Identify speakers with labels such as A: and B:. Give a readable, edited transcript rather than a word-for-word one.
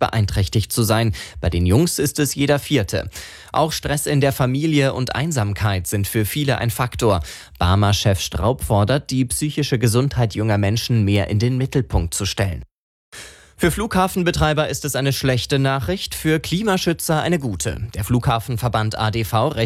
A: beeinträchtigt zu sein. Bei den Jungs ist es jeder Vierte. Auch Stress in der Familie und Einsamkeit sind für viele ein Faktor. Barmer-Chef Straub fordert, die psychische Gesundheit junger Menschen mehr in den Mittelpunkt zu stellen. Für Flughafenbetreiber ist es eine schlechte Nachricht, für Klimaschützer eine gute. Der Flughafenverband ADV